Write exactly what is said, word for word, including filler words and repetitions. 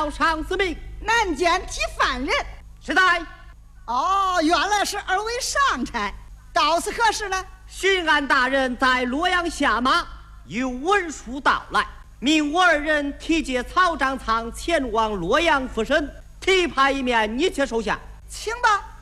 小上司命， 南监提犯人。 是在。 哦，原来是二位上差，到此何事呢？ 巡按大人在洛阳下马，有文书到来，命我二人提借草长仓前往洛阳复审，提派一面，你且收下。 请吧。